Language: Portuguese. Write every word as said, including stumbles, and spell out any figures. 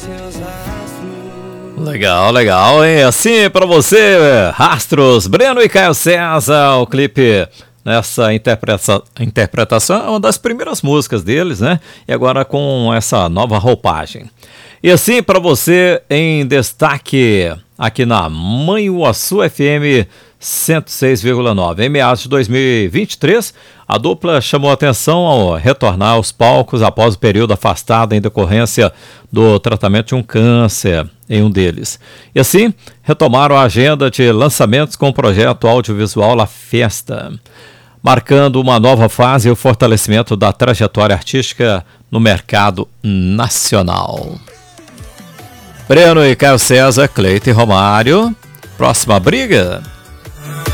Legal, legal, hein? Assim pra você, Rastros, Breno e Caio César, o clipe nessa interpreta- interpretação é uma das primeiras músicas deles, né? E agora com essa nova roupagem. E assim pra você, em destaque aqui na Manhuaçu F M cento e seis vírgula nove. Em meados de dois mil e vinte e três, a dupla chamou atenção ao retornar aos palcos após o período afastado em decorrência do tratamento de um câncer em um deles. E assim, retomaram a agenda de lançamentos com o projeto audiovisual La Festa, marcando uma nova fase e o fortalecimento da trajetória artística no mercado nacional. Breno e Caio César, Cleiton e Romário. Próxima briga?